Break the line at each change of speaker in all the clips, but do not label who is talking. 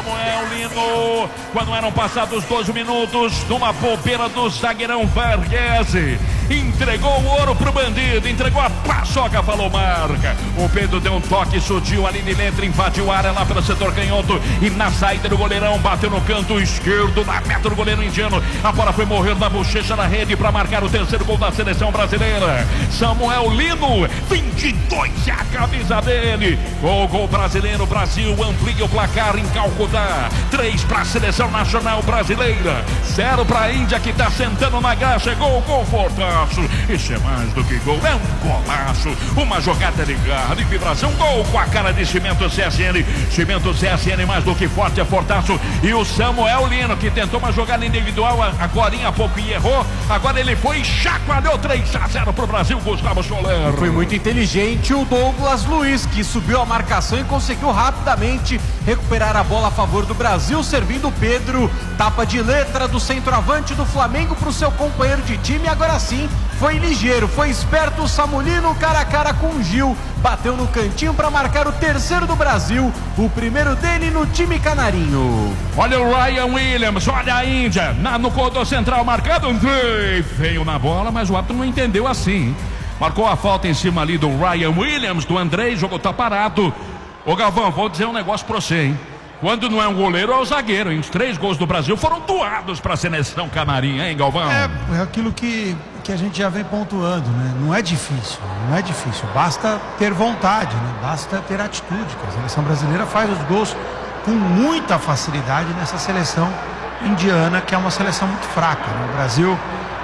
Samuel Lino, quando eram passados 12 minutos, numa bobeira do zagueirão Varghese, entregou o ouro pro bandido, entregou a paçoca, falou marca. O Pedro deu um toque sutil ali de letra, invadiu a área lá pelo setor canhoto e na saída do goleirão, bateu no canto esquerdo, na meta do goleiro indiano. A bola foi morrer na bochecha da rede para marcar o terceiro gol da seleção brasileira. Samuel Lino, 22 é a camisa dele. Gol brasileiro, Brasil amplia o placar em Calcutá. 3 para a seleção nacional brasileira, 0 para a Índia, que está sentando na graxa. Gol fortaço. Isso é mais do que gol, é um golaço. Uma jogada de garra, de vibração. Gol com a cara de Cimento CSN. Cimento CSN, mais do que forte, é fortaço. E o Samuel Lino, que tentou uma jogada individual agora há pouco e errou. Agora ele foi e chacoalhou. 3-0 pro Brasil, Gustavo Soler.
Foi muito inteligente o Douglas Luiz, que subiu a marcação e conseguiu rapidamente recuperar a bola a favor do Brasil, servindo o Pedro. Tapa de letra do centroavante do Flamengo para o seu companheiro de time. Agora sim, foi ligeiro, foi esperto o Samulino, cara a cara com o Gil. Bateu no cantinho para marcar o terceiro do Brasil, o primeiro dele no time canarinho.
Olha o Ryan Williams, olha a Índia, no corredor central marcado, veio na bola, mas o árbitro não entendeu assim. Marcou a falta em cima ali do Ryan Williams, do Andrei, jogou, tá parado. Ô Galvão, vou dizer um negócio pra você, hein? Quando não é um goleiro, é o zagueiro, hein? Os 3 gols do Brasil foram doados para a seleção canarinha, hein, Galvão?
É aquilo que a gente já vem pontuando, né? Não é difícil, basta ter vontade, né? Basta ter atitude, que a seleção brasileira faz os gols com muita facilidade nessa seleção indiana, que é uma seleção muito fraca, né? O Brasil,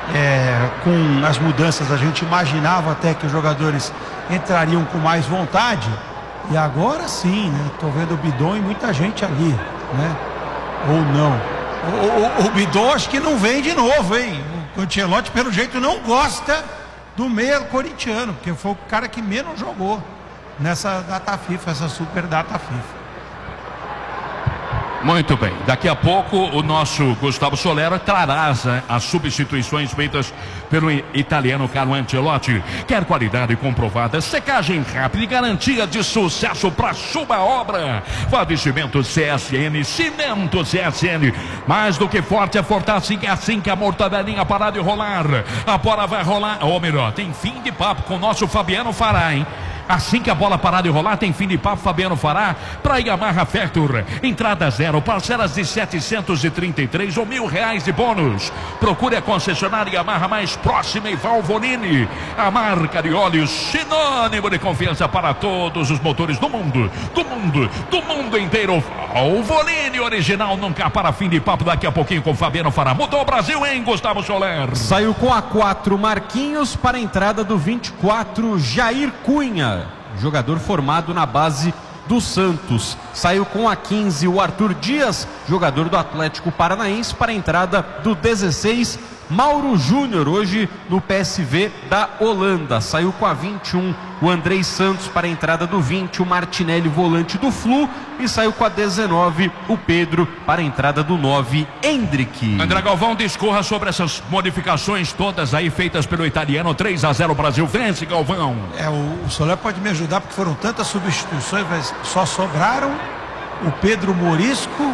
com as mudanças, a gente imaginava até que os jogadores entrariam com mais vontade. E agora sim, né? Tô vendo o Bidon e muita gente ali, né? Ou não. O Bidon acho que não vem de novo, hein? O Ancelotti, pelo jeito, não gosta do meia corintiano, porque foi o cara que menos jogou nessa data FIFA, essa super data FIFA.
Muito bem, daqui a pouco o nosso Gustavo Soler trará as substituições feitas pelo italiano Carlo Ancelotti. Quer qualidade comprovada, secagem rápida e garantia de sucesso para sua obra. Fabricimento CSN, Cimento CSN, mais do que forte, é fortaço, é assim que a mortadelinha parar de rolar. A bola vai rolar, ou melhor, tem fim de papo com o nosso Fabiano Fará, hein? Assim que a bola parar de rolar, tem fim de papo, Fabiano Fará, para Yamaha Factor. Entrada 0, parcelas de 733 ou R$1.000 de bônus. Procure a concessionária Yamaha mais próxima em Valvoline. A marca de óleos sinônimo de confiança para todos os motores do mundo inteiro. Valvoline original, nunca para. Fim de papo daqui a pouquinho com Fabiano Fará. Mudou o Brasil, hein, Gustavo Soler?
Saiu com a 4 Marquinhos para a entrada do 24 Jair Cunha, jogador formado na base do Santos. Saiu com a 15 o Arthur Dias, jogador do Atlético Paranaense, para a entrada do 16 Mauro Júnior, hoje no PSV da Holanda. Saiu com a 21 o Andrei Santos, para a entrada do 20 o Martinelli, volante do Flu, e saiu com a 19 o Pedro, para a entrada do 9 Hendrick.
André Galvão, discorra sobre essas modificações todas aí feitas pelo italiano. 3-0 Brasil, vence, Galvão.
O Soler pode me ajudar, porque foram tantas substituições, mas só sobraram o Pedro Morisco,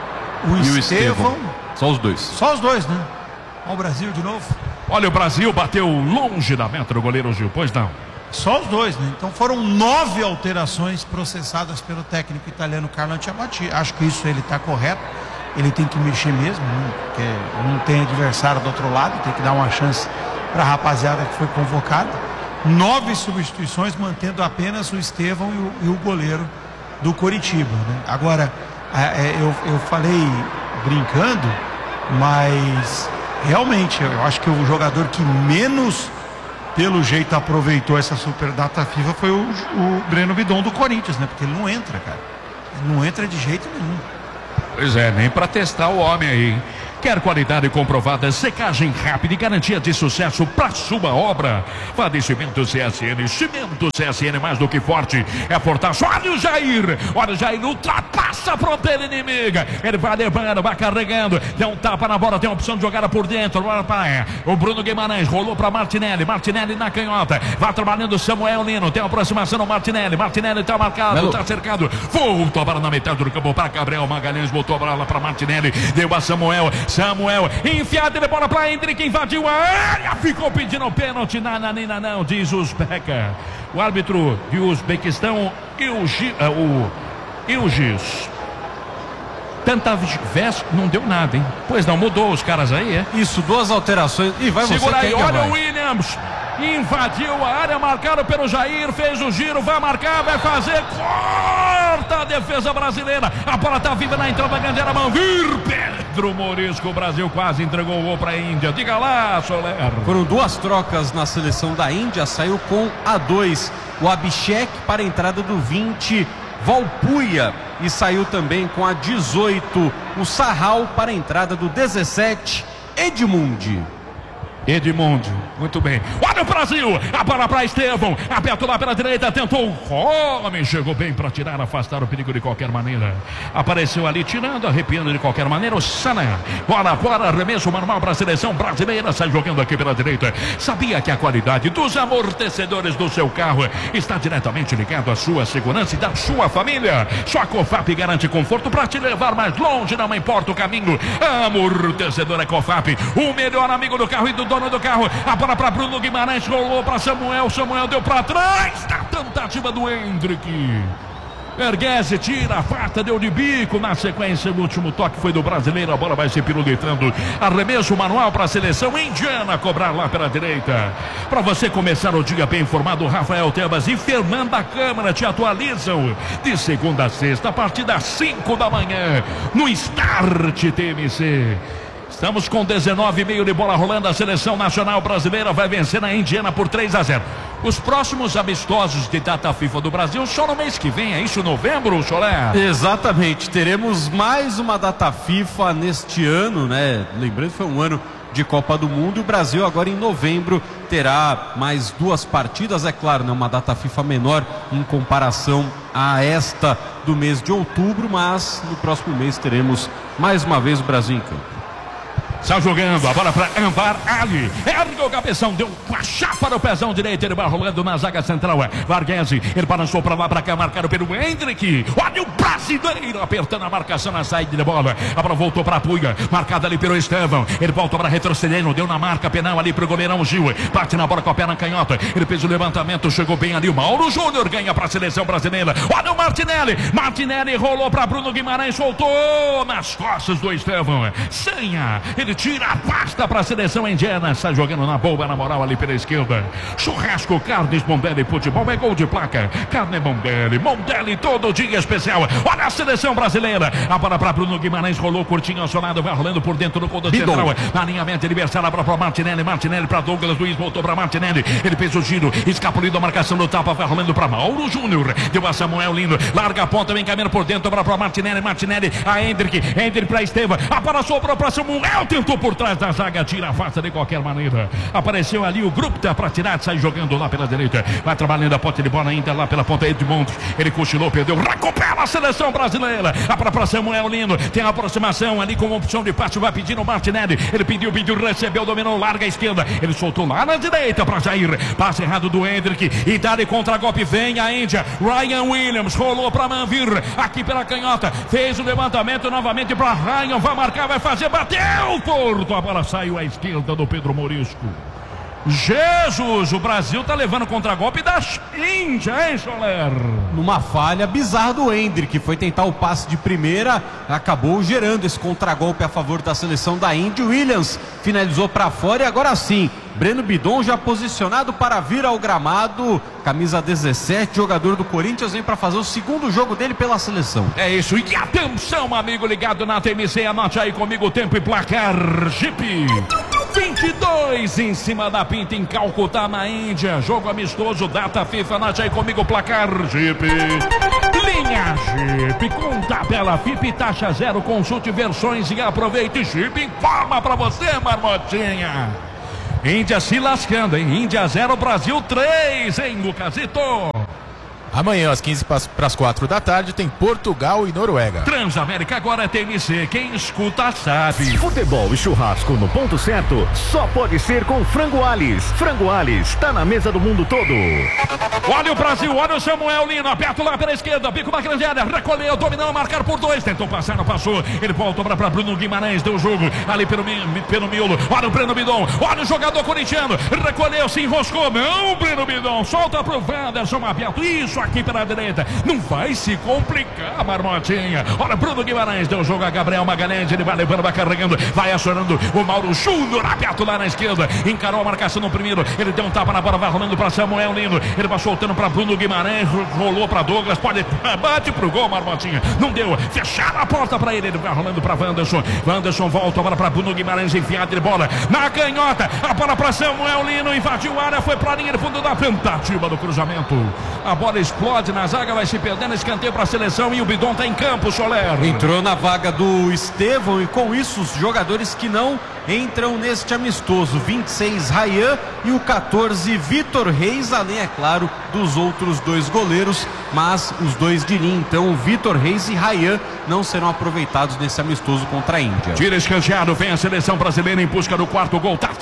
o Estevão.
Só os dois,
né? Olha o Brasil de novo.
Olha, o Brasil bateu longe da meta do goleiro Gil, pois não?
Só os dois, né? Então foram 9 alterações processadas pelo técnico italiano Carlo Ancelotti. Acho que isso ele está correto. Ele tem que mexer mesmo, né? Porque não tem adversário do outro lado, tem que dar uma chance para a rapaziada que foi convocada. 9 substituições, mantendo apenas o Estevão e o goleiro do Coritiba, né? Agora, eu falei brincando, mas realmente eu acho que o jogador que menos, pelo jeito, aproveitou essa super data FIFA foi o Breno Bidon do Corinthians, né? Porque ele não entra, cara. Ele não entra de jeito nenhum.
Pois é, nem para testar o homem aí. Quer qualidade comprovada, secagem rápida e garantia de sucesso para sua obra? Vá de Cimento CSN. Cimento CSN mais do que forte, é fortaço. Olha o Jair ultrapassa a fronteira inimiga. Ele vai levando, vai carregando, tem um tapa na bola, tem a opção de jogar por dentro. O Bruno Guimarães rolou para Martinelli na canhota, vai trabalhando o Samuel Lino, tem a aproximação do Martinelli está marcado, está cercado, voltou a bola na metade do campo para Gabriel Magalhães, botou a bola para Martinelli, deu a Samuel, enfiada de bola para Hendrick, invadiu a área, ficou pedindo pênalti, não, diz Uzbeka. O árbitro de Uzbequistão, Ilgiz. Tanta veste, não deu nada, hein? Pois não, mudou os caras aí, é?
Isso, 2 alterações. E vai
segura
você
aí, olha o Williams. Invadiu a área, marcado pelo Jair, fez o giro, vai marcar, vai fazer, corta a defesa brasileira. A bola tá viva na entrada da grande área, Manvir. Pedro Morisco, o Brasil quase entregou o gol para a Índia. Diga lá, Soler.
Foram 2 trocas na seleção da Índia, saiu com a 2. O Abhishek para a entrada do 20, Valpuia, e saiu também com a 18, o Sarral para a entrada do 17, Edmundo, muito bem. Olha o Brasil, a bola para Estevão, aberto lá pela direita, tentou o homem, chegou bem para tirar, afastar o perigo de qualquer maneira. Apareceu ali tirando, arrepiando de qualquer maneira o Sana. Bola fora, arremesso manual para a seleção brasileira, sai jogando aqui pela direita. Sabia que a qualidade dos amortecedores do seu carro está diretamente ligado à sua segurança e da sua família. Só a Cofap garante conforto para te levar mais longe, não importa o caminho. Amortecedor é Cofap, o melhor amigo do carro e do dono do carro. A bola para Bruno Guimarães, rolou para Samuel deu para trás, na tentativa do Hendrick. Erguese tira, afasta, deu de bico. Na sequência, o último toque foi do brasileiro. A bola vai se pirulitando. Arremesso manual para a seleção indiana cobrar lá pela direita. Para você começar o dia bem informado, Rafael Tebas e Fernanda Câmara te atualizam de segunda a sexta, a partir das 5 da manhã, no Start TMC. Estamos com 19,5 de bola rolando. A seleção nacional brasileira vai vencer a Indiana por 3-0. Os próximos amistosos de data FIFA do Brasil só no mês que vem, é isso, novembro, Soler? Exatamente, teremos mais uma data FIFA neste ano, né? Lembrando que foi um ano de Copa do Mundo, e o Brasil agora em novembro terá mais 2 partidas, é claro, né? Uma data FIFA menor em comparação a esta do mês de outubro, mas no próximo mês teremos mais uma vez o Brasil em campo.
Está jogando a bola para Anvar Ali. Ergue o cabeção, deu uma chapa no pezão direito. Ele vai rolando na zaga central. Varghese, ele balançou para lá, para cá, marcado pelo Hendrick. Olha o brasileiro apertando a marcação na saída de bola. A bola voltou para a Puga, marcada ali pelo Estevão. Ele volta para retrocedendo, deu na marca penal ali para o goleirão Gil. Bate na bola com a perna canhota. Ele fez o levantamento, chegou bem ali. O Mauro Júnior ganha para a seleção brasileira. Olha o Martinelli rolou para Bruno Guimarães, soltou nas costas do Estevão. Senha, ele tira a pasta para a seleção indiana. Está jogando na boa, na moral ali pela esquerda. Churrasco, carnes Mondelli, futebol é gol de placa. Carne Mondelli todo dia especial. Olha a seleção brasileira. A bola para Bruno Guimarães, rolou curtinho ao seu lado, vai rolando por dentro do gol da central. Na alinhamento adversário, a bola para Martinelli para Douglas Luiz, voltou para Martinelli. Ele fez o giro, escapulido a marcação do tapa, vai rolando para Mauro Júnior. Deu a Samuel Lino, larga a ponta, vem caminhando por dentro para Martinelli, a Hendrick para Estevão. A bola sobrou para Samuel, tentou por trás da zaga, tira, afasta de qualquer maneira. Apareceu ali o grupo para tirar, sai jogando lá pela direita, vai trabalhando a ponta de bola ainda lá pela ponta. Edmundo, ele cochilou, perdeu, recupera a seleção brasileira. A bola para Samuel Lino, tem a aproximação ali com opção de passe, vai pedindo o Martinelli. Ele pediu, recebeu, dominou, larga a esquerda, ele soltou lá na direita para Jair, passe errado do Hendrick, e dá-lhe contra-golpe, vem a Índia. Ryan Williams rolou para Manvir, aqui pela canhota, fez o levantamento novamente para Ryan, vai marcar, vai fazer, bateu, Porto, a bola saiu à esquerda do Pedro Morisco. Jesus, o Brasil tá levando contra-golpe da Índia, hein, Soler?
Numa falha bizarra do Hendrick, foi tentar o passe de primeira, acabou gerando esse contra-golpe a favor da seleção da Índia. Williams finalizou para fora e agora sim, Breno Bidon já posicionado para vir ao gramado, camisa 17, jogador do Corinthians, vem para fazer o segundo jogo dele pela seleção.
É isso, e atenção, amigo ligado na TMC, anote aí comigo o tempo e placar. Jeep 22 em cima da Pinta em Calcutá, na Índia. Jogo amistoso, data FIFA. Anote aí comigo o placar. Jeep. Linha Jeep. FIP com tabela FIP, taxa zero, consulte versões e aproveite. Chip informa pra você, Marmotinha. Índia se lascando, hein? Índia 0, Brasil 3, hein, Lucasito?
Amanhã, às 15 para as 4 da tarde, tem Portugal e Noruega.
Transamérica agora é TMC, quem escuta sabe.
Futebol e churrasco no ponto certo só pode ser com Frango Alis. Frango Alis, tá na mesa do mundo todo.
Olha o Brasil, olha o Samuel Lino, aberto lá pela esquerda, bico na grande área, recolheu, dominou, marcar por 2, tentou passar, não passou, ele voltou para Bruno Guimarães, deu o jogo ali pelo miolo, olha o Breno Bidon, olha o jogador corintiano, recolheu, se enroscou, não, Breno Bidon, solta pro Wanderson, aberto, isso aqui pela direita, não vai se complicar, Marmotinha, olha Bruno Guimarães, deu o jogo a Gabriel Magalhães, ele vai levando, vai carregando, vai acionando o Mauro Júnior, aberto lá na esquerda, encarou a marcação no primeiro, ele deu um tapa na bola, vai rolando para Samuel Lino, ele vai soltando para Bruno Guimarães, rolou para Douglas, bate pro gol, Marmotinha, não deu, fecharam a porta para ele vai rolando para Wanderson volta agora para Bruno Guimarães, enfiado de bola na canhota, a bola para Samuel Lino, invadiu a área, foi para a linha de fundo da tentativa do cruzamento, a bola explode na zaga, vai se perdendo, escanteio para a seleção e o Bidon tá em campo, Soler.
Entrou na vaga do Estevão e com isso os jogadores que não entram neste amistoso, 26 Rayan e o 14 Vitor Reis, além, é claro, dos outros dois goleiros, mas os dois de linha, então o Vitor Reis e Rayan não serão aproveitados nesse amistoso contra a Índia.
Tira escanteado, vem a seleção brasileira em busca do quarto gol, tá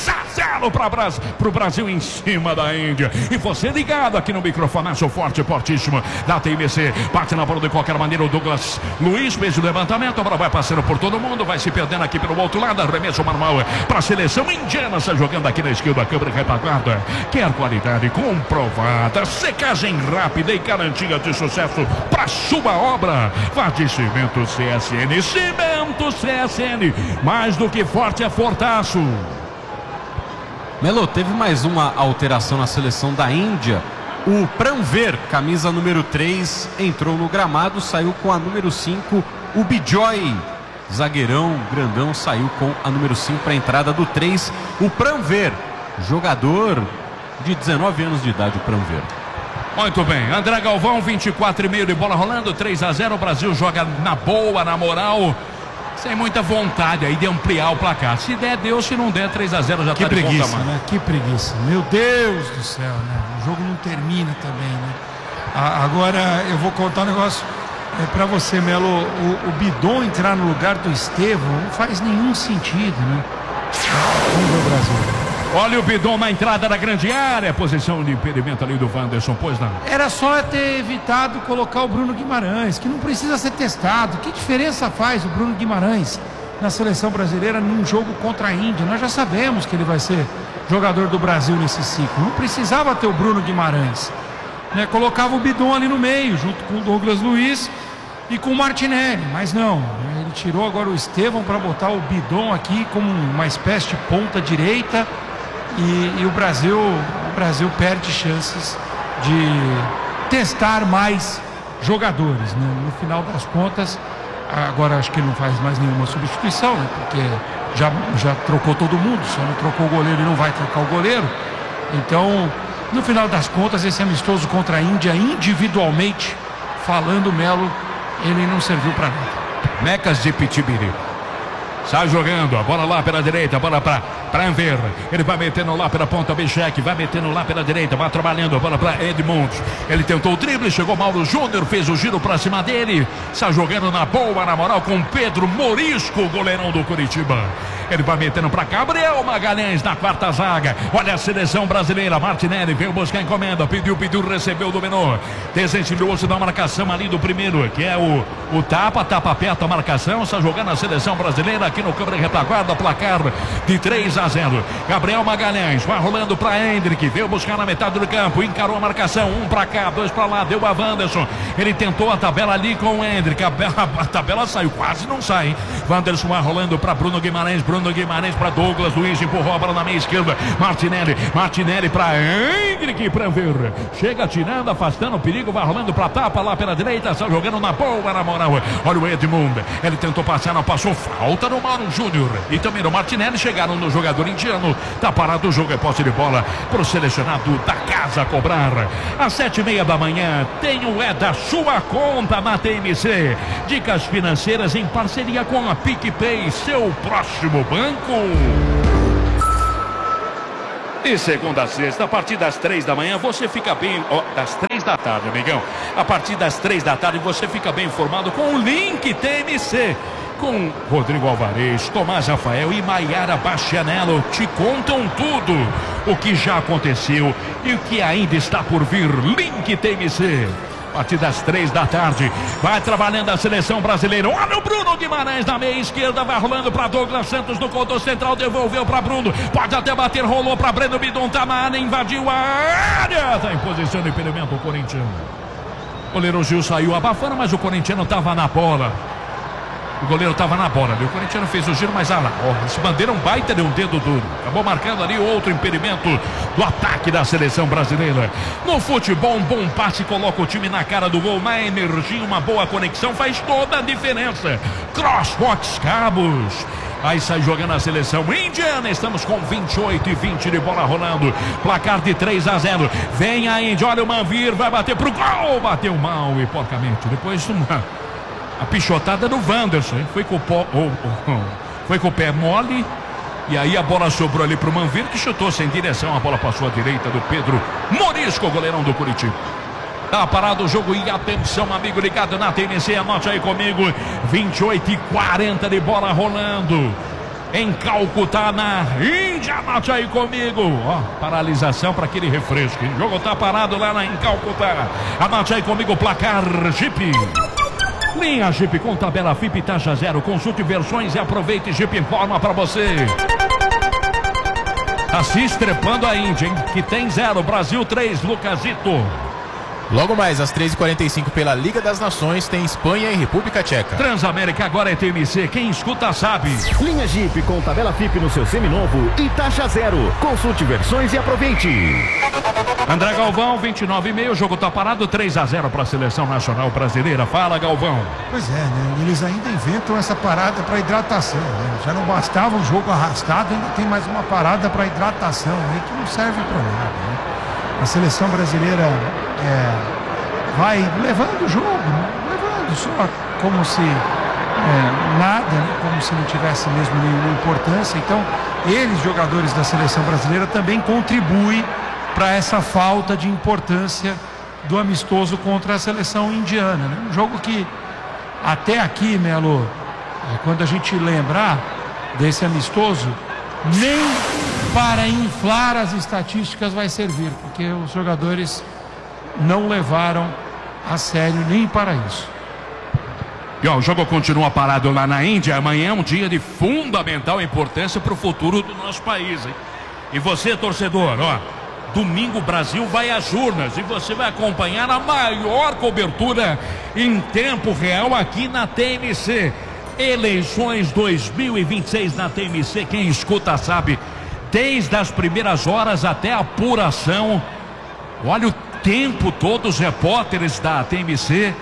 3-0 pro Brasil em cima da Índia, e você ligado aqui no microfonaço forte e fortíssimo da TMC, bate na bola de qualquer maneira, o Douglas Luiz fez o levantamento, agora vai passando por todo mundo, vai se perdendo aqui pelo outro lado, arremesso manual para a seleção indiana, está jogando aqui na esquerda, a câmera retaguarda, quer qualidade comprovada, secagem rápida e garantia de sucesso para sua obra, vá de Cimento CSN, Cimento CSN, mais do que forte é fortaço.
Melo, teve mais uma alteração na seleção da Índia. O Pranver, camisa número 3, entrou no gramado, saiu com a número 5. O Bijoy, zagueirão, grandão, saiu com a número 5 para a entrada do 3. O Pranver, jogador de 19 anos de idade, o Pranver.
Muito bem, André Galvão, 24,5 de bola rolando, 3-0, o Brasil joga na boa, na moral, sem muita vontade aí de ampliar o placar. Se der, deu, se não der, 3-0 já
que
tá de
preguiça,
volta,
né? Que preguiça, meu Deus do céu, né? O jogo não termina também, né? Agora eu vou contar um negócio pra você, Melo. O Bidon entrar no lugar do Estevão não faz nenhum sentido, né? Vamos ver o Brasil.
Olha o Bidon na entrada da grande área, posição de impedimento ali do Wanderson, pois não.
Era só ter evitado colocar o Bruno Guimarães, que não precisa ser testado. Que diferença faz o Bruno Guimarães na seleção brasileira num jogo contra a Índia? Nós já sabemos que ele vai ser jogador do Brasil nesse ciclo. Não precisava ter o Bruno Guimarães, né? Colocava o Bidon ali no meio, junto com o Douglas Luiz e com o Martinelli, mas não. Ele tirou agora o Estevão para botar o Bidon aqui como uma espécie de ponta direita. E o Brasil perde chances de testar mais jogadores, né? No final das contas, agora acho que ele não faz mais nenhuma substituição, né? Porque já trocou todo mundo, só não trocou o goleiro e não vai trocar o goleiro. Então, no final das contas, esse amistoso contra a Índia, individualmente falando, Melo, ele não serviu para nada.
Mecas de Pitibiri. Sai jogando, a bola lá pela direita, a bola para Pranver, ele vai metendo lá pela ponta, Bichek, vai metendo lá pela direita, vai trabalhando, a bola para Edmund, ele tentou o drible, chegou Mauro Júnior, fez o giro para cima dele, sai jogando na boa, na moral, com Pedro Morisco, goleirão do Curitiba, ele vai metendo para Gabriel Magalhães na quarta zaga, olha a seleção brasileira, Martinelli veio buscar a encomenda, pediu, recebeu, dominou, desensibilou-se da marcação ali do primeiro, que é o tapa perto a marcação, está jogando a seleção brasileira aqui no câmera retaguarda, placar de 3-0. Gabriel Magalhães vai rolando para Hendrick, veio buscar na metade do campo, encarou a marcação, 1 para cá, 2 para lá, deu a Wanderson, ele tentou a tabela ali com o Hendrick, a tabela saiu, quase não sai, hein? Wanderson vai rolando para Bruno Guimarães Bruno Guimarães para Douglas Luiz, empurrou a bola na meia esquerda. Martinelli para Hendrick, para ver. Chega tirando, afastando o perigo, vai rolando para tapa lá pela direita, está jogando na boa, na moral. Olha o Edmundo, ele tentou passar, não passou, falta no Mauro Júnior e também no Martinelli, chegaram no jogador indiano, tá parado o jogo, é posse de bola pro selecionado da casa cobrar. Às 7h30 da manhã, tem o É da Sua Conta na TMC, dicas financeiras em parceria com a PicPay, seu próximo banco. De segunda a sexta, a partir das 3 da manhã, você fica bem... das 3 da tarde, amigão. A partir das 3 da tarde, você fica bem informado com o link TMC. Com Rodrigo Alvarez, Tomás Rafael e Maiara Bastianello. Te contam tudo. O que já aconteceu e o que ainda está por vir. Link TMC. A partir das 3 da tarde, vai trabalhando a seleção brasileira. Olha o Bruno Guimarães na meia esquerda, vai rolando para Douglas Santos no contorno central, devolveu para Bruno, pode até bater, rolou para Breno Bidon, tá na área, invadiu a área, tá em posição de impedimento o corintiano. O goleiro Gil saiu abafando, mas o corintiano estava na bola. O goleiro estava na bola, o corintiano fez o giro, mas esse bandeira é um baita de um dedo duro. Acabou marcando ali outro impedimento do ataque da seleção brasileira. No futebol, um bom passe coloca o time na cara do gol. Na energia, uma boa conexão faz toda a diferença. Crossbox Cabos. Aí sai jogando a seleção indiana. Estamos com 28:20 de bola rolando. Placar de 3-0. Vem a Índia, olha o Manvir, vai bater pro gol. Bateu mal e porcamente. Depois a pichotada do Wanderson, hein? Foi com o pé mole. E aí a bola sobrou ali pro Manvir, que chutou sem direção. A bola passou à direita do Pedro Morisco, goleirão do Curitiba. Tá parado o jogo e atenção, amigo ligado na TNC, anote aí comigo. 28:40 de bola rolando. Em Calcutá, na Índia, anote aí comigo. Paralisação para aquele refresco. O jogo tá parado lá em Calcutá. Anote aí comigo o placar Jeep. Linha Jeep com tabela FIP taxa zero. Consulte versões e aproveite. Jeep informa para você. Tá se estrepando a Índia, hein? Que tem 0, Brasil 3, Lucasito.
Logo mais, às 13h45 pela Liga das Nações, tem Espanha e República Tcheca.
Transamérica agora é TMC, quem escuta sabe.
Linha Jeep com tabela FIP no seu seminovo e taxa zero. Consulte versões e aproveite.
André Galvão, 29,5, o jogo tá parado, 3-0 para a seleção nacional brasileira. Fala, Galvão.
Pois é, né? Eles ainda inventam essa parada para hidratação, né? Já não bastava o jogo arrastado, ainda tem mais uma parada para hidratação, né? Que não serve para nada, né? A seleção brasileira vai levando o jogo, né? Levando só como se nada, né? Como se não tivesse mesmo nenhuma importância. Então, eles, jogadores da seleção brasileira, também contribuem para essa falta de importância do amistoso contra a seleção indiana, né? Um jogo que até aqui, Melo, quando a gente lembrar desse amistoso, nem para inflar as estatísticas vai servir, porque os jogadores não levaram a sério nem para isso.
E o jogo continua parado lá na Índia. Amanhã é um dia de fundamental importância para o futuro do nosso país, hein? E você, torcedor, domingo o Brasil vai às urnas e você vai acompanhar a maior cobertura em tempo real aqui na TMC. Eleições 2026 na TMC, quem escuta sabe, desde as primeiras horas até a apuração. Olha o tempo todo os repórteres da TMC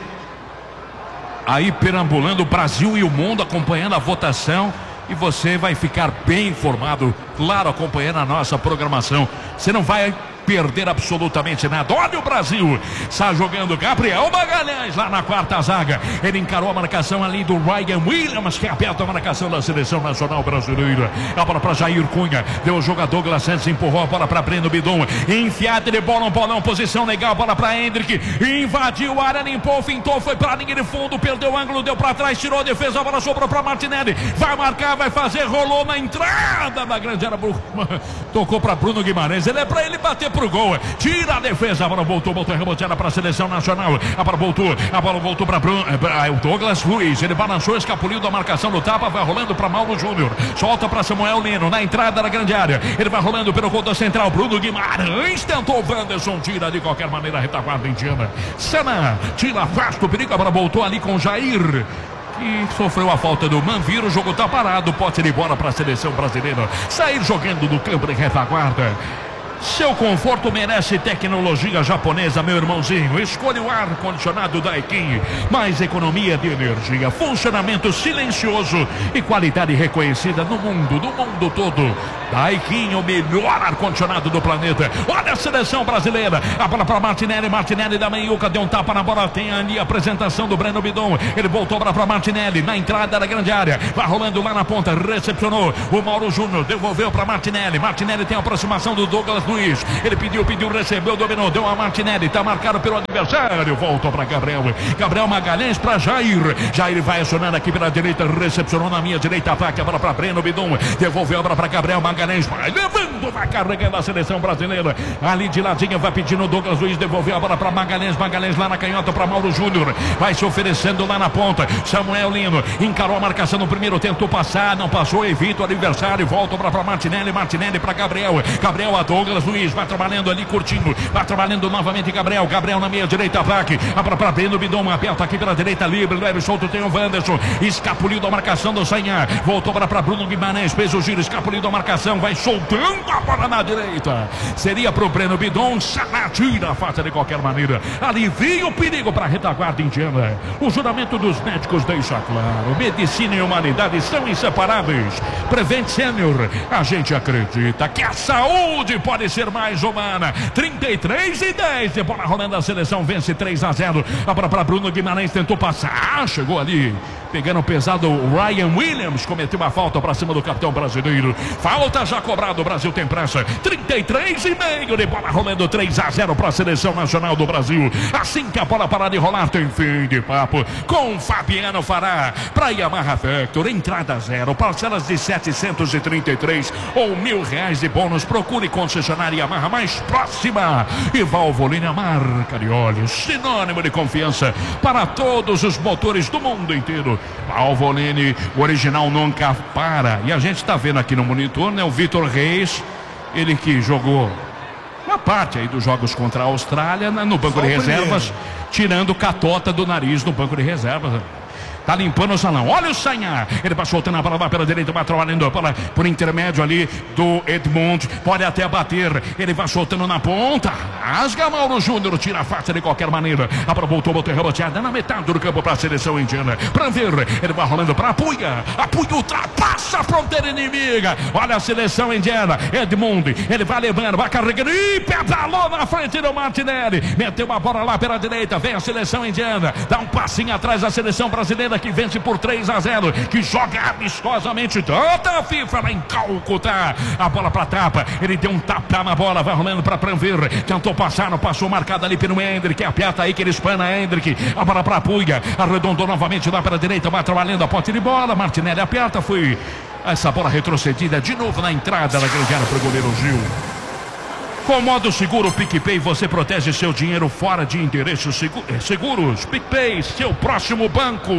aí perambulando o Brasil e o mundo, acompanhando a votação. E você vai ficar bem informado, claro, acompanhando a nossa programação. Você não vai perder absolutamente nada. Olha o Brasil, está jogando Gabriel Magalhães lá na quarta zaga. Ele encarou a marcação ali do Ryan Williams, que aperta a marcação da seleção nacional brasileira. A bola para Jair Cunha, deu o jogador Douglas Santos, empurrou a bola para Breno Bidon, enfiada de bola, um bolão, posição legal, bola para Hendrick, invadiu a área, limpou, fintou, foi para a linha de fundo, perdeu o ângulo, deu para trás, tirou a defesa, a bola sobrou para Martinelli, vai marcar, vai fazer, rolou na entrada da grande área, tocou para Bruno Guimarães, ele é para ele bater pro gol, tira a defesa, a bola voltou reboteada para a seleção nacional, a bola voltou para o Douglas Luiz, ele balançou, escapuliu da marcação do tapa, vai rolando para Mauro Júnior, solta para Samuel Lino, na entrada da grande área, ele vai rolando pelo conta central, Bruno Guimarães tentou, Wanderson tira de qualquer maneira a retaguarda indiana, Sana tira, afasta o perigo, a bola voltou ali com Jair, e sofreu a falta do Manviro. O jogo tá parado, pode ir embora para a seleção brasileira sair jogando do campo de retaguarda. Seu conforto merece tecnologia japonesa, meu irmãozinho. Escolha o ar-condicionado Daikin. Mais economia de energia, funcionamento silencioso e qualidade reconhecida no mundo todo. Daikin, o melhor ar-condicionado do planeta. Olha a seleção brasileira. A bola para Martinelli. Martinelli da meiuca, deu um tapa na bola. Tem ali a apresentação do Breno Bidon. Ele voltou para Martinelli na entrada da grande área. Vai rolando lá na ponta. Recepcionou o Mauro Júnior. Devolveu para Martinelli. Martinelli tem a aproximação do Douglas Luiz. Ele pediu, recebeu, dominou, deu a Martinelli, tá marcado pelo adversário, voltou para Gabriel Magalhães para Jair. Jair vai acionando aqui pela direita, recepcionou na minha direita, ataque a bola para Breno Bidon, devolveu a bola para Gabriel Magalhães, vai levando, vai carregando a seleção brasileira. Ali de ladinho vai pedindo o Douglas Luiz, devolveu a bola para Magalhães lá na canhota para Mauro Júnior, vai se oferecendo lá na ponta. Samuel Lino encarou a marcação no primeiro, tentou passar, não passou, evita o adversário, volta para Martinelli para Gabriel a Douglas Luiz, vai trabalhando ali curtindo, vai trabalhando novamente Gabriel na meia direita, ataque, para Breno Bidon, aperta aqui pela direita, livre, leve solto, tem o Wanderson, escapuliu da marcação do Sainha, voltou para Bruno Guimarães, fez o giro, escapuliu da marcação, vai soltando a bola na direita, seria pro Breno Bidon, Salah tira a faixa de qualquer maneira, alivia o perigo para a retaguarda indiana. O juramento dos médicos deixa claro, medicina e humanidade são inseparáveis. Prevent Senior, a gente acredita que a saúde pode ser mais humana. 33-10 de bola rolando, a seleção vence 3-0. A bola para Bruno Guimarães, tentou passar, chegou ali pegando pesado. O Ryan Williams cometeu uma falta para cima do capitão brasileiro. Falta já cobrado, o Brasil tem pressa. 33,5 de bola rolando, 3-0 para a seleção nacional do Brasil. Assim que a bola parar de rolar, tem fim de papo com Fabiano Fará para Yamaha Factor. Entrada zero, parcelas de 733 ou R$1.000 de bônus. Procure concessionária Yamaha mais próxima. E Valvoline, a marca de óleos, sinônimo de confiança para todos os motores do mundo inteiro. Valvoline, o original nunca para. E a gente está vendo aqui no monitor, né, o Vitor Reis, ele que jogou uma parte aí dos jogos contra a Austrália, no banco de reservas, tirando catota do nariz no banco de reservas. Tá limpando o salão. Olha o Sainha. Ele vai soltando a bola lá pela direita, vai trabalhando a bola por intermédio ali do Edmond. Pode até bater. Ele vai soltando na ponta. Rasga Mauro Júnior, tira a faixa de qualquer maneira. A bola voltou, reboteada na metade do campo para a seleção indiana. Para ver, ele vai rolando para Apuia. Apuia ultrapassa a fronteira inimiga. Olha a seleção indiana. Edmond, ele vai levando, vai carregando. E pedalou na frente do Martinelli. Meteu uma bola lá pela direita. Vem a seleção indiana. Dá um passinho atrás da seleção brasileira, que vence por 3-0, que joga amistosamente toda a FIFA lá em Calcutá. A bola para tapa, ele deu um tapa na bola, vai rolando para Pranver, tentou passar, não passou, marcado ali pelo Hendrick, aperta aí que ele espana Hendrick, a bola para Puga, arredondou novamente lá para a direita, vai trabalhando a pote de bola, Martinelli aperta, foi essa bola retrocedida de novo na entrada da grande área para o goleiro Gil. Com modo seguro PicPay, você protege seu dinheiro fora de endereços seguros. PicPay, seu próximo banco.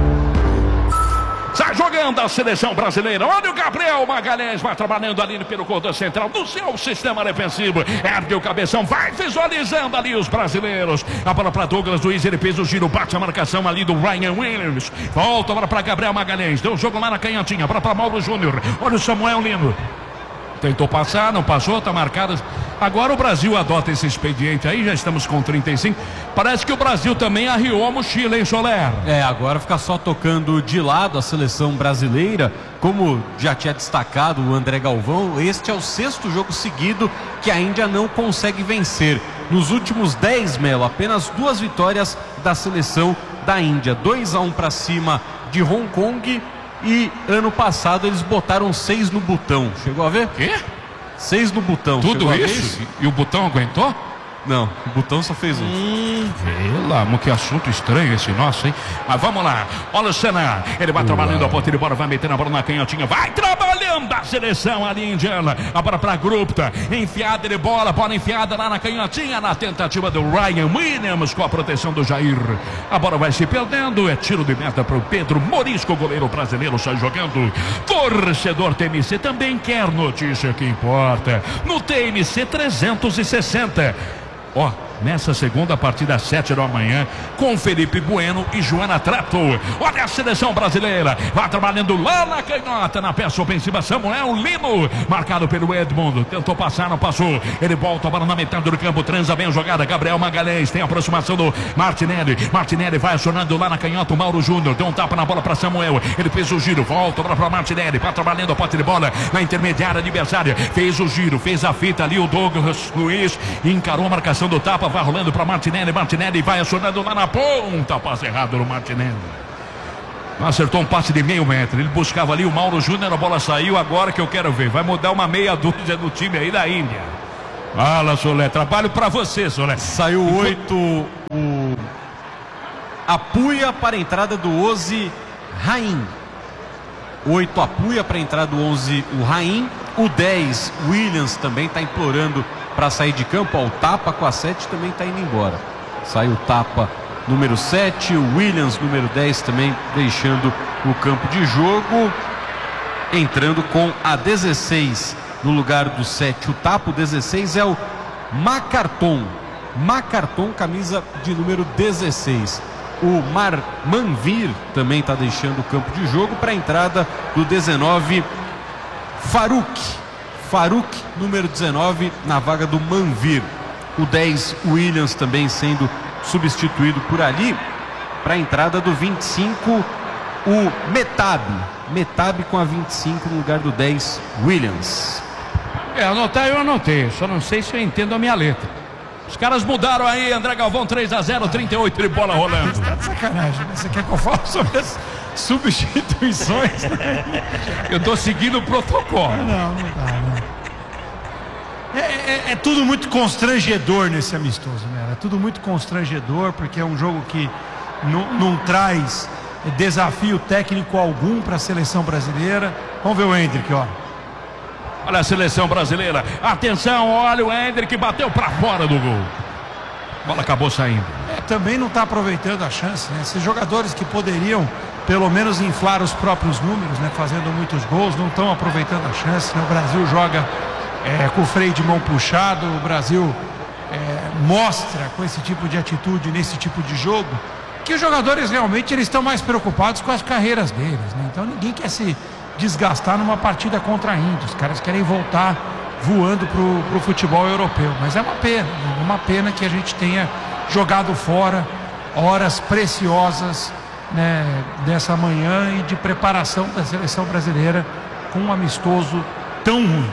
Sai jogando a seleção brasileira. Olha o Gabriel Magalhães, vai trabalhando ali pelo corredor central, no seu sistema defensivo. Ergue o cabeção, vai visualizando ali os brasileiros. A bola para Douglas Luiz, ele fez o giro, bate a marcação ali do Ryan Williams. Volta agora para Gabriel Magalhães, deu o jogo lá na canhotinha, para Mauro Júnior. Olha o Samuel Lino. Tentou passar, não passou, tá marcado. Agora o Brasil adota esse expediente aí, já estamos com 35. Parece que o Brasil também arriou a mochila, hein, Soler?
Agora fica só tocando de lado a seleção brasileira. Como já tinha destacado o André Galvão, este é o 6º jogo seguido que a Índia não consegue vencer. Nos últimos 10, Melo, apenas 2 vitórias da seleção da Índia. 2-1 para cima de Hong Kong. E ano passado eles botaram 6 no botão. Chegou a ver?
Quê?
6 no botão.
Tudo isso? E o botão aguentou?
Não, o botão só fez um.
Vela, que assunto estranho esse nosso, hein? Mas vamos lá. Olha o Senna. Ele vai trabalhando a ponta de bola, vai metendo a bola na canhotinha. Vai trabalhando a seleção ali indiana. A bola para Gupta. Enfiada de bola enfiada lá na canhotinha. Na tentativa do Ryan Williams com a proteção do Jair. A bola vai se perdendo. É tiro de meta para o Pedro Morisco, goleiro brasileiro, sai jogando. Torcedor TMC também quer notícia que importa. No TMC 360. nessa segunda partida às 7 da manhã, com Felipe Bueno e Joana Trato. Olha a seleção brasileira, vai trabalhando lá na canhota, na peça ofensiva, Samuel Lino, marcado pelo Edmundo, tentou passar, não passou, ele volta a bola na metade do campo, transa bem a jogada, Gabriel Magalhães, tem a aproximação do Martinelli vai acionando lá na canhota o Mauro Júnior, deu um tapa na bola para Samuel, ele fez o giro, volta para Martinelli, vai trabalhando a posse de bola na intermediária adversária, fez o giro, fez a fita ali, o Douglas Luiz encarou a marcação do tapa, vai rolando para Martinelli vai acionando lá na ponta, passe errado no Martinelli, acertou um passe de meio metro, ele buscava ali o Mauro Júnior, a bola saiu, agora que eu quero ver, vai mudar uma meia dúzia do time aí da Índia. Fala, Solé, trabalho pra você, Solé.
Saiu 8 o Apuia para a entrada do 11 Raim. 8 Apuia para a entrada do 11 o Raim. O 10 Williams também está implorando para sair de campo. Ó, o Tapa com a 7 também está indo embora. Saiu o Tapa número 7, o Williams número 10 também deixando o campo de jogo. Entrando com a 16 no lugar do 7 o Tapa. O 16 é o Macarton, camisa de número 16. O Manvir também está deixando o campo de jogo para a entrada do 19 Faruk, número 19, na vaga do Manvir. O 10 Williams também sendo substituído por ali para a entrada do 25 o Metab com a 25 no lugar do 10 Williams.
Anotar eu anotei, só não sei se eu entendo a minha letra. Os caras mudaram aí, André Galvão 3-0, 38 de bola rolando.
Você tá de sacanagem, você quer que eu fale sobre as substituições?
Eu tô seguindo o protocolo.
Não dá, não. É tudo muito constrangedor nesse amistoso, né? É tudo muito constrangedor, porque é um jogo que não traz desafio técnico algum para a seleção brasileira. Vamos ver o Hendrick, ó.
Olha a seleção brasileira, atenção, olha o Hendrick, bateu para fora do gol. A bola acabou saindo.
Também não está aproveitando a chance, né? Esses jogadores que poderiam pelo menos inflar os próprios números, né? Fazendo muitos gols, não estão aproveitando a chance, né? O Brasil joga com o freio de mão puxado, o Brasil mostra com esse tipo de atitude, nesse tipo de jogo, que os jogadores realmente eles estão mais preocupados com as carreiras deles, né? Então ninguém quer se desgastar numa partida contra a Índia. Os caras querem voltar voando pro futebol europeu, mas é uma pena que a gente tenha jogado fora horas preciosas, né, dessa manhã e de preparação da seleção brasileira com um amistoso tão ruim.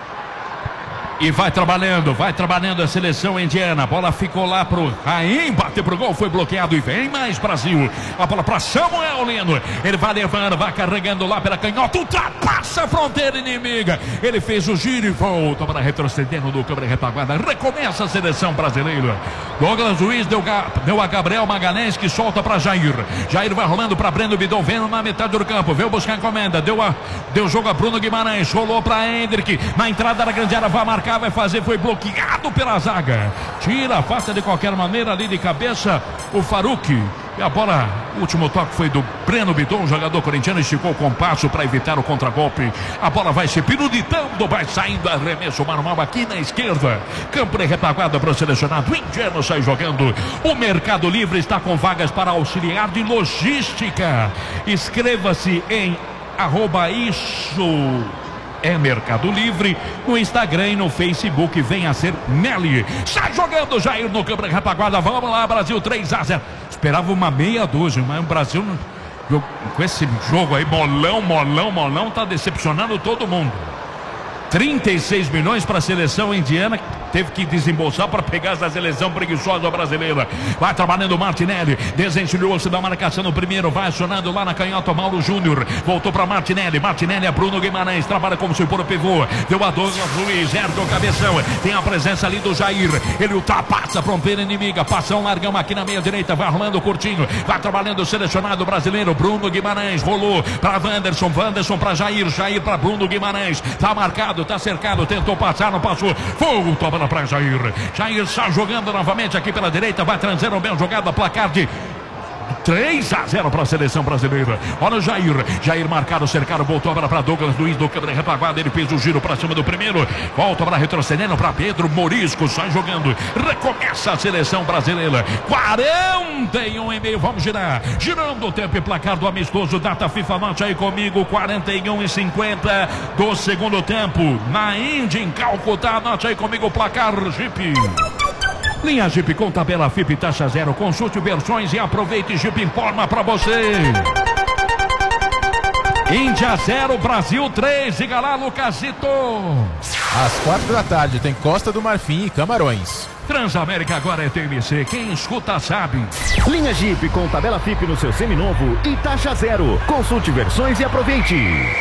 E vai trabalhando a seleção indiana. A bola ficou lá pro Raim, bateu pro gol, foi bloqueado e vem mais Brasil. A bola para Samuel Lino. Ele vai levando, vai carregando lá pela canhota, ultrapassa a fronteira inimiga. Ele fez o giro e volta para retrocedendo no câmera retaguarda. Recomeça a seleção brasileira. Douglas Luiz deu a Gabriel Magalhães, que solta para Jair. Jair vai rolando para Breno Bidon, vendo na metade do campo, veio buscar a encomenda, deu jogo a Bruno Guimarães, rolou para Hendrick, na entrada da grande área, vai marcar, vai fazer, foi bloqueado pela zaga, tira, afasta de qualquer maneira ali de cabeça o Faruk. E a bola, o último toque foi do Breno Bidon, jogador corintiano, esticou o compasso para evitar o contragolpe. A bola vai se pirulitando, vai saindo, arremesso manual aqui na esquerda. Campo de retaguarda para o selecionado indiano, sai jogando. O Mercado Livre está com vagas para auxiliar de logística. Inscreva-se em @isso é Mercado Livre no Instagram e no Facebook. Venha ser Nelly. Sai jogando Jair no campo de retaguarda. Vamos lá, Brasil 3-0. Esperava uma meia dúzia, mas o Brasil com esse jogo aí, molão, tá decepcionando todo mundo. 36 milhões para a seleção indiana, teve que desembolsar para pegar essa seleção preguiçosa brasileira. Vai trabalhando o Martinelli, desencilhou-se da marcação no primeiro, vai acionando lá na canhota Mauro Júnior, voltou para Martinelli é Bruno Guimarães, trabalha como se for o pivô, deu a Douglas Luiz, ergue o cabeção, tem a presença ali do Jair, ele ultrapassa a fronteira inimiga, passa um largão aqui na meia direita, vai rolando curtinho, vai trabalhando o selecionado brasileiro, Bruno Guimarães, rolou para Wanderson para Jair para Bruno Guimarães, tá marcado, tá cercado, tentou passar, não passou, voltou para Jair está jogando novamente aqui pela direita, vai transando bem jogada, placar de 3-0 para a seleção brasileira. Olha o Jair marcado, cercado, voltou para Douglas Luiz do câmera retaguarda, ele fez o giro para cima do primeiro, volta para retrocedendo para Pedro Morisco, sai jogando, recomeça a seleção brasileira. 41,5, vamos girar, girando o tempo e placar do amistoso, data FIFA, mate aí comigo, 41,50 do segundo tempo, na Índia, em Calcutá, anote aí comigo o placar, Jeep. Linha Jeep com tabela FIP taxa zero. Consulte versões e aproveite. Jeep informa para você. Índia 0, Brasil 3. Siga lá, Lucasito.
Às 4 da tarde tem Costa do Marfim e Camarões.
Transamérica agora é TMC. Quem escuta sabe.
Linha Jeep com tabela FIP no seu seminovo e taxa zero. Consulte versões e aproveite.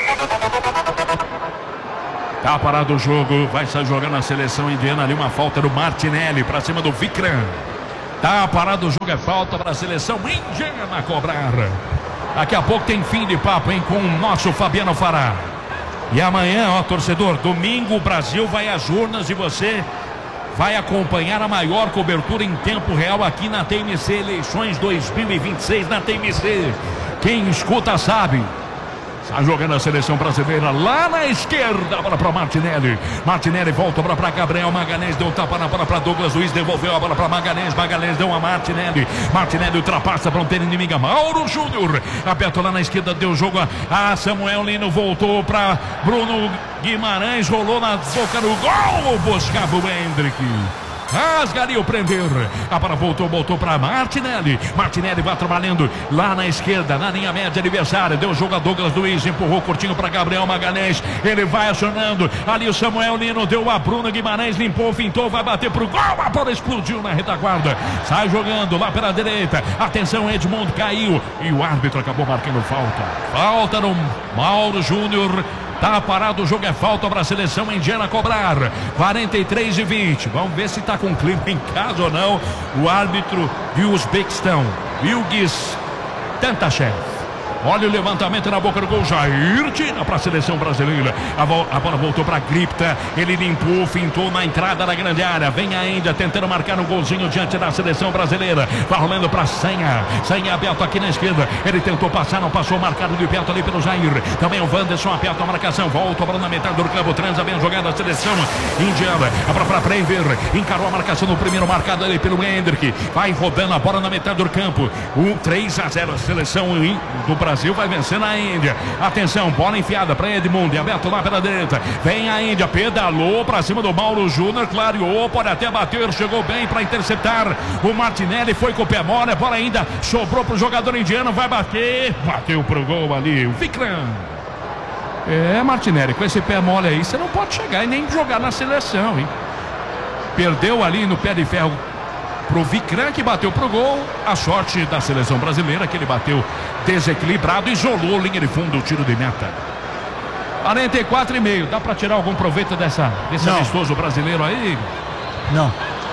Tá parado o jogo, vai sair jogando a seleção indiana ali, uma falta do Martinelli pra cima do Vikram. Tá parado o jogo, é falta para a seleção indiana cobrar. Daqui a pouco tem fim de papo, hein, com o nosso Fabiano Fará. E amanhã, ó, torcedor, domingo o Brasil vai às urnas e você vai acompanhar a maior cobertura em tempo real aqui na TMC, eleições 2026 na TMC. Quem escuta sabe. Está jogando a seleção brasileira lá na esquerda. A bola para Martinelli. Martinelli volta para Gabriel Magalhães. Deu tapa na bola para Douglas Luiz. Devolveu a bola para Magalhães. Magalhães deu a Martinelli. Martinelli ultrapassa a fronteira inimiga. Mauro Júnior. Aberto lá na esquerda. Deu jogo a Samuel Lino. Voltou para Bruno Guimarães. Rolou na boca do gol. Buscava o Hendrick. Rasgaria o prender. A bola voltou para Martinelli. Martinelli vai trabalhando lá na esquerda, na linha média adversária. Deu jogo a Douglas Luiz, empurrou curtinho para Gabriel Magalhães. Ele vai acionando. Ali o Samuel Lino deu a Bruno Guimarães, limpou, fintou, vai bater pro gol. A bola explodiu na retaguarda. Sai jogando lá pela direita. Atenção, Edmundo caiu. E o árbitro acabou marcando falta. Falta no Mauro Júnior. Tá parado o jogo, é falta para a seleção indiana cobrar. 43-20. Vamos ver se tá com clima em casa ou não. O árbitro de Uzbequistão, Ilgiz Tantashev. Olha o levantamento na boca do gol. Jair tira para a seleção brasileira. A bola voltou para Gripta. Ele limpou, fintou na entrada da grande área. Vem a Índia tentando marcar um golzinho diante da seleção brasileira. Vai rolando para Senha. Senha aberto aqui na esquerda. Ele tentou passar, não passou. Marcado de perto ali pelo Jair. Também o Wanderson aperta a marcação. Volta para na metade do campo. Transa bem jogada a seleção indiana. A bola para Prever. Encarou a marcação no primeiro marcado ali pelo Hendrick. Vai rodando a bola na metade do campo. 3-0 a seleção do Brasil vai vencendo a Índia. Atenção, bola enfiada para Edmundo, aberto lá pela direita. Vem a Índia, pedalou para cima do Mauro Júnior, clareou, pode até bater, chegou bem para interceptar. O Martinelli foi com o pé mole, a bola ainda sobrou para o jogador indiano, vai bater, bateu pro gol ali, o Vikram. Martinelli, com esse pé mole aí, você não pode chegar e nem jogar na seleção, hein? Perdeu ali no pé de ferro pro Vikram, que bateu pro gol. A sorte da seleção brasileira, que ele bateu desequilibrado, isolou linha de fundo, o tiro de meta. 44,5. Dá para tirar algum proveito desse amistoso brasileiro aí?
Não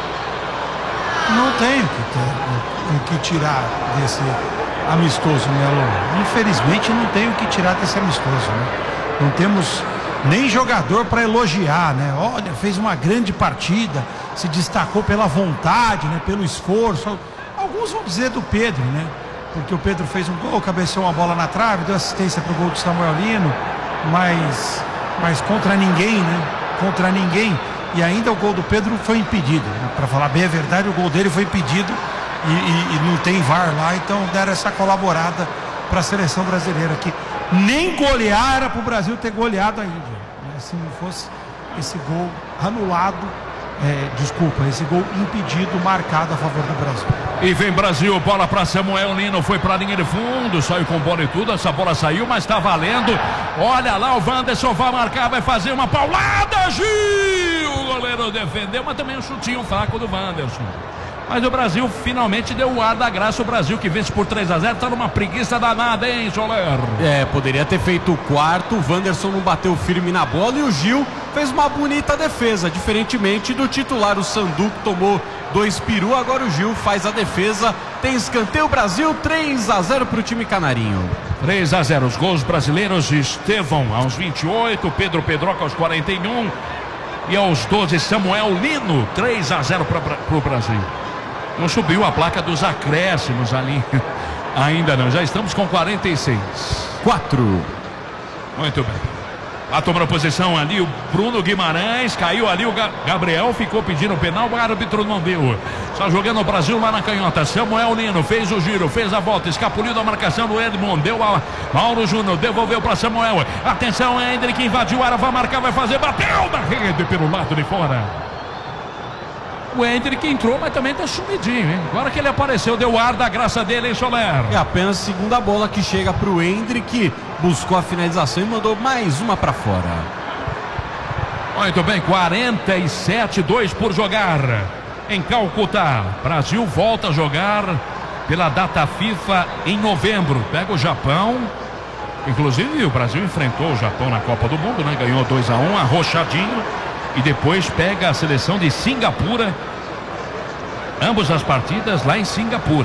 tem o que tirar desse amistoso, Melo. Infelizmente não tem o que tirar desse amistoso, né? Não temos nem jogador para elogiar, né? Olha, fez uma grande partida, se destacou pela vontade, né? Pelo esforço. Alguns vão dizer do Pedro, né? Porque o Pedro fez um gol, cabeceou uma bola na trave, deu assistência pro gol do Samuel Lino, mas contra ninguém, né? Contra ninguém. E ainda o gol do Pedro foi impedido, né? Para falar bem a verdade, o gol dele foi impedido e não tem VAR lá, então deram essa colaborada para a seleção brasileira aqui. Nem golear era para o Brasil ter goleado a Índia. Se não fosse esse gol anulado, esse gol impedido, marcado a favor do Brasil.
E vem Brasil, bola para Samuel Lino, foi para a linha de fundo, saiu com bola e tudo, essa bola saiu, mas está valendo. Olha lá, o Wanderson vai marcar, vai fazer uma paulada, Gil! O goleiro defendeu, mas também um chutinho fraco do Wanderson. Mas o Brasil finalmente deu o ar da graça. O Brasil que vence por 3-0 tá numa preguiça danada, hein, Soler?
Poderia ter feito o quarto. O Wanderson não bateu firme na bola e o Gil fez uma bonita defesa, diferentemente do titular. O Sandu tomou 2 peru, agora o Gil faz a defesa. Tem escanteio, Brasil, 3-0 para o time canarinho.
3-0, os gols brasileiros: Estevão aos 28, Pedro Pedroca aos 41 e aos 12 Samuel Lino. 3-0 para o Brasil. Não subiu a placa dos acréscimos ali. Ainda não, já estamos com 46.
4.
Muito bem. Lá tomando posição ali o Bruno Guimarães, caiu ali o Gabriel, ficou pedindo penal, o árbitro não deu. Só jogando o Brasil lá na canhota. Samuel Nino fez o giro, fez a volta, escapuliu da marcação do Edmond, deu a Mauro Júnior, devolveu para Samuel. Atenção, Hendrick invadiu a área, vai marcar, vai fazer, bateu na rede pelo lado de fora. O Hendrick entrou, mas também tá sumidinho, hein? Agora que ele apareceu, deu ar da graça dele, hein, Soler?
É apenas a segunda bola que chega pro Hendrick, buscou a finalização e mandou mais uma para fora.
Muito bem, 47-2 por jogar em Calcutá. Brasil volta a jogar pela data FIFA em novembro. Pega o Japão. Inclusive o Brasil enfrentou o Japão na Copa do Mundo, né? Ganhou 2-1, arrochadinho. E depois pega a seleção de Singapura. Ambas as partidas lá em Singapura.